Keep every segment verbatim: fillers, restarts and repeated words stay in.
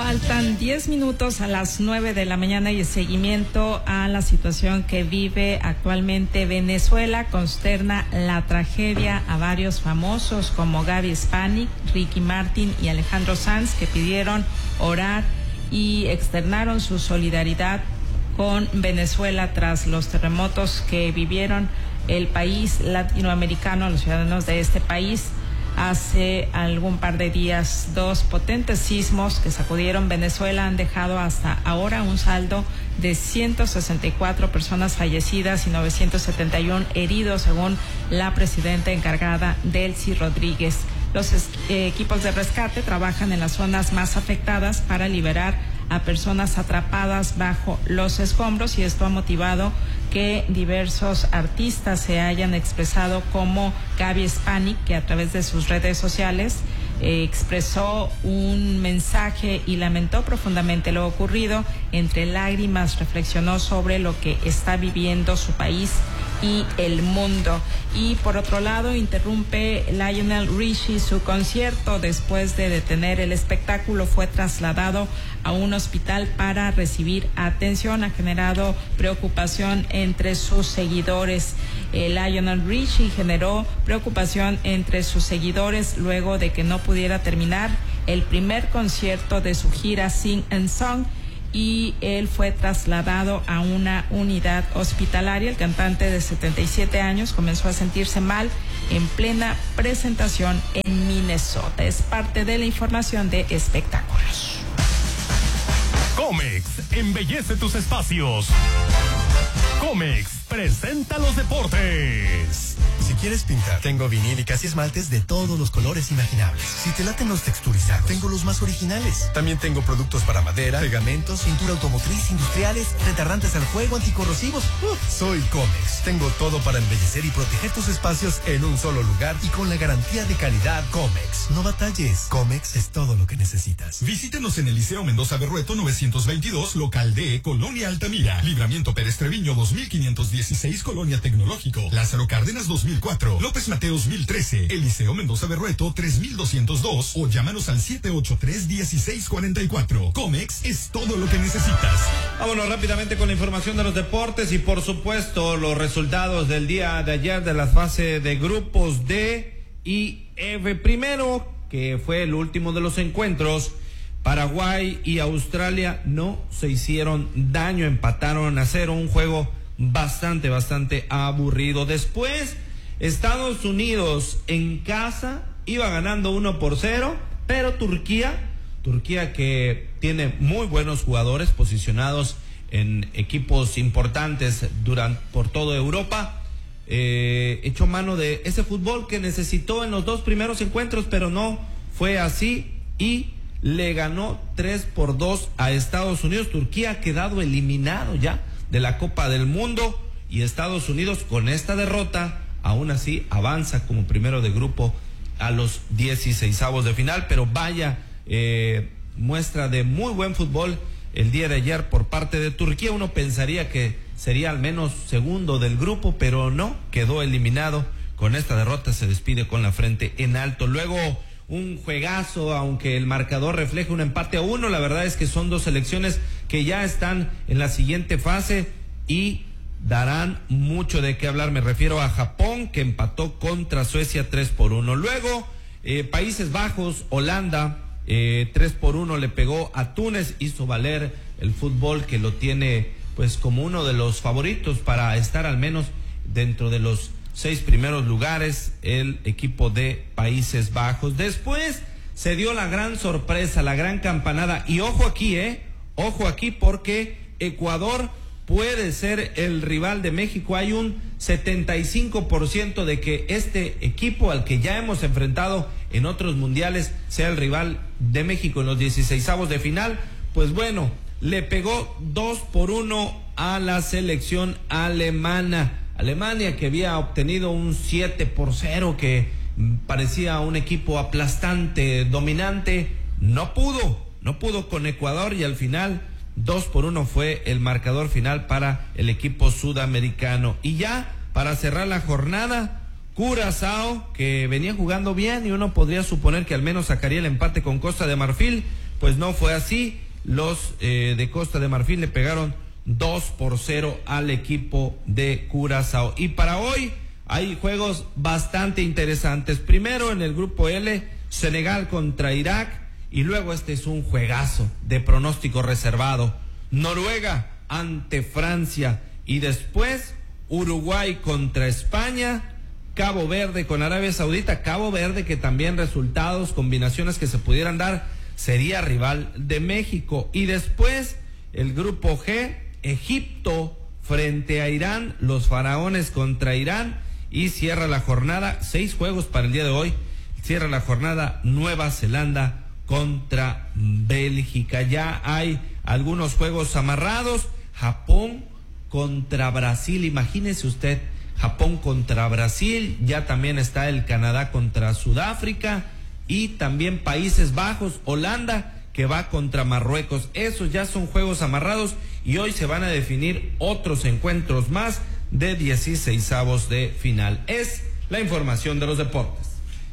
Faltan diez minutos a las nueve de la mañana y el seguimiento a la situación que vive actualmente Venezuela consterna la tragedia a varios famosos como Gaby Spanik, Ricky Martin y Alejandro Sanz, que pidieron orar y externaron su solidaridad con Venezuela tras los terremotos que vivieron el país latinoamericano, los ciudadanos de este país. Hace algún par de días, dos potentes sismos que sacudieron Venezuela han dejado hasta ahora un saldo de ciento sesenta y cuatro personas fallecidas y novecientos setenta y uno heridos, según la presidenta encargada, Delcy Rodríguez. Los es, eh, equipos de rescate trabajan en las zonas más afectadas para liberar a personas atrapadas bajo los escombros, y esto ha motivado que diversos artistas se hayan expresado, como Gaby Spanik, que a través de sus redes sociales eh, expresó un mensaje y lamentó profundamente lo ocurrido. Entre lágrimas reflexionó sobre lo que está viviendo su país y el mundo. Y por otro lado, interrumpe Lionel Richie su concierto después de detener el espectáculo. Fue trasladado a un hospital para recibir atención. Ha generado preocupación entre sus seguidores. Eh, Lionel Richie generó preocupación entre sus seguidores luego de que no pudiera terminar el primer concierto de su gira Sing and Song, y él fue trasladado a una unidad hospitalaria. El cantante de setenta y siete años comenzó a sentirse mal en plena presentación en Minnesota. Es parte de la información de espectáculos. Comex embellece tus espacios. Comex presenta los deportes. Si quieres pintar, tengo vinílicas y esmaltes de todos los colores imaginables. Si te laten los texturizados, tengo los más originales. También tengo productos para madera, pegamentos, pintura automotriz, industriales, retardantes al fuego, anticorrosivos. Uf, soy Comex. Tengo todo para embellecer y proteger tus espacios en un solo lugar y con la garantía de calidad Comex. No batalles. Comex es todo lo que necesitas. Visítenos en el Liceo Mendoza Berrueto novecientos veintidós, local D, Colonia Altamira. Libramiento Pérez Treviño dos mil quinientos dieciséis, Colonia Tecnológico. Lázaro Cárdenas dos mil cuatro, López Mateos mil trece, el Liceo Mendoza Berrueto tres mil doscientos dos, o llámanos al siete ocho tres, uno seis cuatro cuatro. Comex es todo lo que necesitas. Vámonos rápidamente con la información de los deportes y por supuesto los resultados del día de ayer de la fase de grupos D y F. Primero, que fue el último de los encuentros, Paraguay y Australia no se hicieron daño, empataron a cero, un juego bastante, bastante aburrido. Después, Estados Unidos en casa iba ganando uno por cero, pero Turquía, Turquía que tiene muy buenos jugadores posicionados en equipos importantes durante, por toda Europa, eh, echó mano de ese fútbol que necesitó en los dos primeros encuentros, pero no fue así y le ganó tres por dos a Estados Unidos. Turquía ha quedado eliminado ya de la Copa del Mundo, y Estados Unidos con esta derrota aún así avanza como primero de grupo a los dieciseisavos de final. Pero vaya eh, muestra de muy buen fútbol el día de ayer por parte de Turquía. Uno pensaría que sería al menos segundo del grupo, pero no, quedó eliminado. Con esta derrota se despide con la frente en alto. Luego un juegazo, aunque el marcador refleja un empate a uno. La verdad es que son dos selecciones que ya están en la siguiente fase y darán mucho de qué hablar. Me refiero a Japón, que empató contra Suecia tres por uno. Luego eh, Países Bajos, Holanda, eh, tres por uno le pegó a Túnez. Hizo valer el fútbol que lo tiene pues como uno de los favoritos para estar al menos dentro de los seis primeros lugares, el equipo de Países Bajos. Después se dio la gran sorpresa, la gran campanada, y ojo aquí, eh, ojo aquí, porque Ecuador puede ser el rival de México. Hay un setenta y cinco por ciento de que este equipo, al que ya hemos enfrentado en otros mundiales, sea el rival de México en los dieciseisavos de final. Pues bueno, le pegó dos por uno a la selección alemana. Alemania, que había obtenido un siete por cero, que parecía un equipo aplastante, dominante, no pudo, no pudo con Ecuador, y al final dos por uno fue el marcador final para el equipo sudamericano. Y ya para cerrar la jornada, Curazao, que venía jugando bien y uno podría suponer que al menos sacaría el empate con Costa de Marfil, pues no fue así. Los eh, de Costa de Marfil le pegaron dos por cero al equipo de Curazao. Y para hoy hay juegos bastante interesantes. Primero en el grupo L, Senegal contra Irak, y luego este es un juegazo de pronóstico reservado, Noruega ante Francia, y después Uruguay contra España, Cabo Verde con Arabia Saudita. Cabo Verde que también resultados, combinaciones que se pudieran dar, sería rival de México. Y después el grupo G, Egipto frente a Irán, los faraones contra Irán, y cierra la jornada, seis juegos para el día de hoy, cierra la jornada Nueva Zelanda contra Bélgica. Ya hay algunos juegos amarrados, Japón contra Brasil, imagínese usted, Japón contra Brasil, ya también está el Canadá contra Sudáfrica, y también Países Bajos, Holanda, que va contra Marruecos. Esos ya son juegos amarrados, y hoy se van a definir otros encuentros más de dieciseisavos de final. Es la información de los deportes.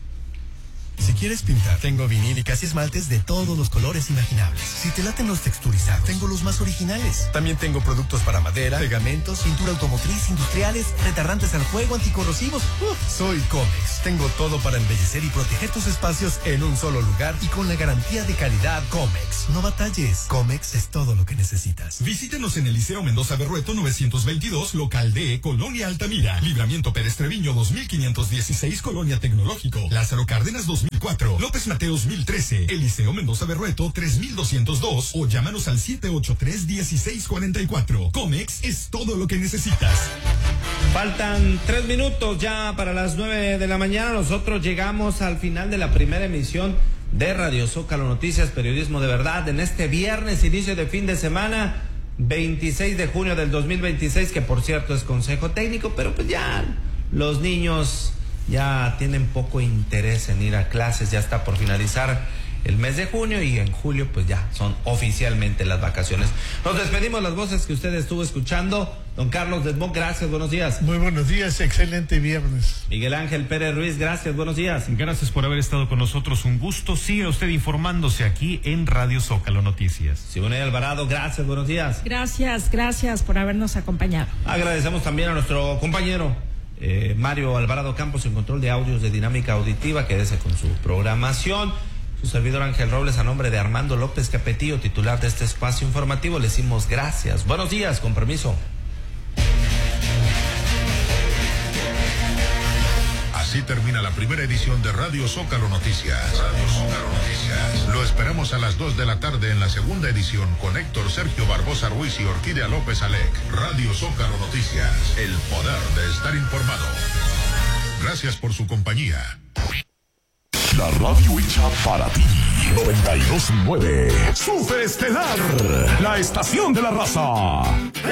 Si quieres pintar, tengo vinílicas y esmaltes de todos los colores imaginables. Si te laten los texturizados, tengo los más originales. También tengo productos para madera, pegamentos, pintura automotriz, industriales, retardantes al fuego, anticorrosivos. Uf, soy Comex. Tengo todo para embellecer y proteger tus espacios en un solo lugar y con la garantía de calidad Comex. No batalles. Comex es todo lo que necesitas. Visítenos en el Liceo Mendoza Berrueto novecientos veintidós, local D, Colonia Altamira. Libramiento Pérez Treviño dos mil quinientos dieciséis, Colonia Tecnológico. Lázaro Cárdenas dos mil cuatro, López Mateos mil trece, Eliseo Mendoza Berrueto tres mil doscientos dos, o llámanos al siete ocho tres, uno seis cuatro cuatro. Comex es todo lo que necesitas. Faltan tres minutos ya para las nueve de la mañana. Nosotros llegamos al final de la primera emisión de Radio Zócalo Noticias, periodismo de verdad, en este viernes, inicio de fin de semana, veintiséis de junio del dos mil veintiséis, que por cierto es consejo técnico, pero pues ya los niños ya tienen poco interés en ir a clases, ya está por finalizar el mes de junio, y en julio pues ya son oficialmente las vacaciones. Nos despedimos, las voces que usted estuvo escuchando. Don Carlos Desmond, gracias, buenos días. Muy buenos días, excelente viernes. Miguel Ángel Pérez Ruiz, gracias, buenos días. Gracias por haber estado con nosotros, un gusto. Siga usted informándose aquí en Radio Zócalo Noticias. Simone Alvarado, gracias, buenos días. Gracias, gracias por habernos acompañado. Agradecemos también a nuestro compañero eh, Mario Alvarado Campos en control de audios de Dinámica Auditiva. Quédese con su programación. Su servidor Ángel Robles, a nombre de Armando López Capetillo, titular de este espacio informativo, le decimos gracias. Buenos días, con permiso. Así termina la primera edición de Radio Zócalo Noticias. Radio Zócalo Noticias. Lo esperamos a las dos de la tarde en la segunda edición con Héctor Sergio Barbosa Ruiz y Orquídea López Alec. Radio Zócalo Noticias. El poder de estar informado. Gracias por su compañía. La radio hecha para ti. noventa y dos punto nueve. Super Estelar. La estación de la raza.